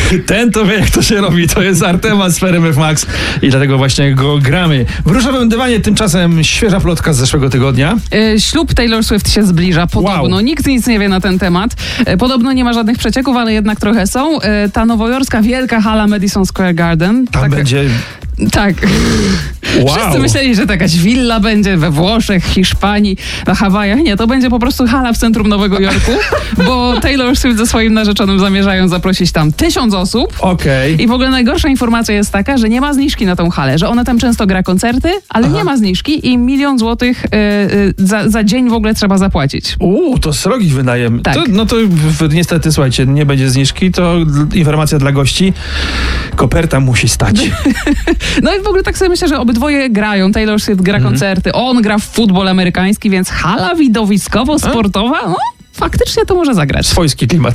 Ten to wie, jak to się robi. To jest Artemas z RMF Max i dlatego właśnie go gramy. W różowym dywanie tymczasem świeża plotka z zeszłego tygodnia. Ślub Taylor Swift się zbliża. Podobno. Wow. Nikt nic nie wie na ten temat. Podobno nie ma żadnych przecieków, ale jednak trochę są. Ta nowojorska wielka hala Madison Square Garden. Tam będzie... Tak. Wow. Wszyscy myśleli, że to jakaś willa będzie we Włoszech, Hiszpanii, na Hawajach. Nie, to będzie po prostu hala w centrum Nowego Jorku, bo Taylor Swift ze swoim narzeczonym zamierzają zaprosić tam 1000 osób. Okej. I w ogóle najgorsza informacja jest taka, że nie ma zniżki na tą halę, że ona tam często gra koncerty, ale nie ma zniżki i $1 000 000 za dzień w ogóle trzeba zapłacić. To srogi wynajem. Tak. To niestety, słuchajcie, nie będzie zniżki, to informacja dla gości. Koperta musi stać. No i w ogóle tak sobie myślę, że obydwoje grają. Taylor Swift gra koncerty, on gra w futbol amerykański, więc hala widowiskowo-sportowa, no faktycznie to może zagrać. Swojski klimat.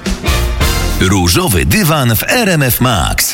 Różowy dywan w RMF Max.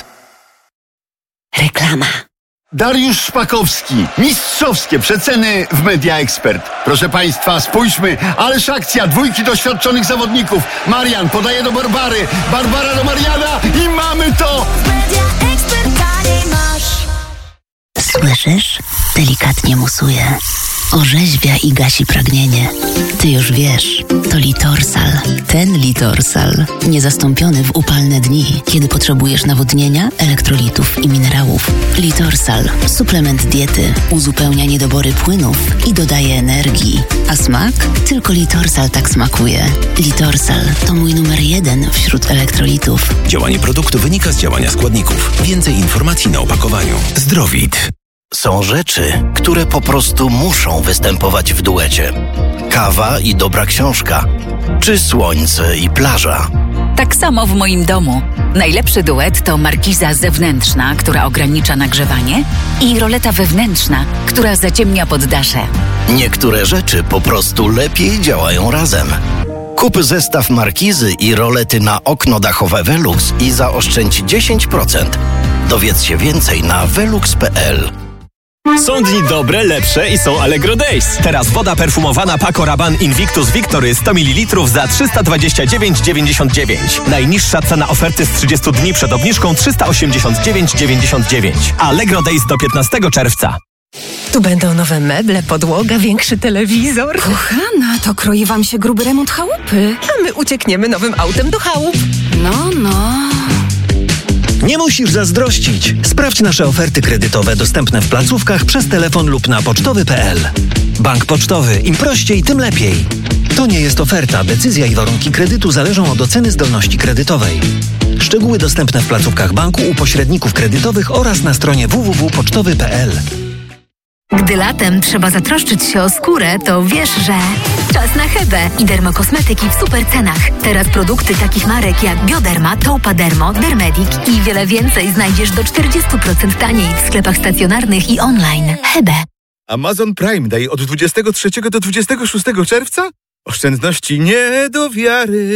Reklama. Dariusz Szpakowski. Mistrzowskie przeceny w Media Expert. Proszę Państwa, spójrzmy. Ależ akcja. 2 doświadczonych zawodników. Marian podaje do Barbary. Barbara do Mariana i mamy to! Media Expert taniej masz. Słyszysz? Delikatnie musuje. Orzeźwia i gasi pragnienie. Ty już wiesz, to Litorsal. Ten Litorsal. Niezastąpiony w upalne dni, kiedy potrzebujesz nawodnienia, elektrolitów i minerałów. Litorsal. Suplement diety. Uzupełnia niedobory płynów i dodaje energii. A smak? Tylko Litorsal tak smakuje. Litorsal to mój numer 1 wśród elektrolitów. Działanie produktu wynika z działania składników. Więcej informacji na opakowaniu. Zdrowit. Są rzeczy, które po prostu muszą występować w duecie. Kawa i dobra książka, czy słońce i plaża. Tak samo w moim domu. Najlepszy duet to markiza zewnętrzna, która ogranicza nagrzewanie, i roleta wewnętrzna, która zaciemnia poddasze. Niektóre rzeczy po prostu lepiej działają razem. Kup zestaw markizy i rolety na okno dachowe Velux i zaoszczędź 10%. Dowiedz się więcej na velux.pl. Są dni dobre, lepsze i są Allegro Days. Teraz woda perfumowana Paco Rabanne Invictus Victory 100 ml za 329,99. Najniższa cena oferty z 30 dni przed obniżką 389,99. Allegro Days do 15 czerwca. Tu będą nowe meble, podłoga, większy telewizor. Kochana, to kroi wam się gruby remont chałupy. A my uciekniemy nowym autem do chałup. No. Nie musisz zazdrościć. Sprawdź nasze oferty kredytowe dostępne w placówkach przez telefon lub na pocztowy.pl. Bank Pocztowy. Im prościej, tym lepiej. To nie jest oferta. Decyzja i warunki kredytu zależą od oceny zdolności kredytowej. Szczegóły dostępne w placówkach banku, u pośredników kredytowych oraz na stronie www.pocztowy.pl. Gdy latem trzeba zatroszczyć się o skórę, to wiesz, że... Czas na Hebę i dermokosmetyki w super cenach. Teraz produkty takich marek jak Bioderma, Taupadermo, Dermedic i wiele więcej znajdziesz do 40% taniej w sklepach stacjonarnych i online. Hebę. Amazon Prime daje od 23 do 26 czerwca? Oszczędności nie do wiary.